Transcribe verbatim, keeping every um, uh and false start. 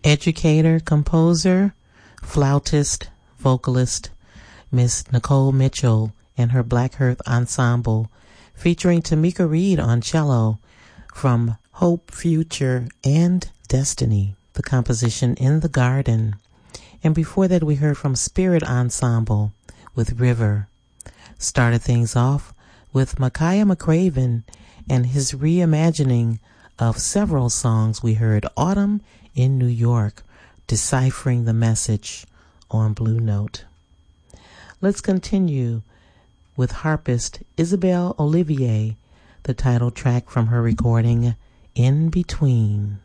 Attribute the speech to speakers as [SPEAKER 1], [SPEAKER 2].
[SPEAKER 1] educator, composer, flautist, vocalist, Miss Nicole Mitchell and her Black Hearth Ensemble, featuring Tamika Reed on cello from Hope, Future, and Destiny, the composition In the Garden. And before that, we heard from Spirit Ensemble with River. Started things off with Micaiah McCraven and his reimagining of several songs. We heard Autumn in New York, Deciphering the Message on Blue Note. Let's continue with harpist Isabelle Olivier, the title track from her recording In Between.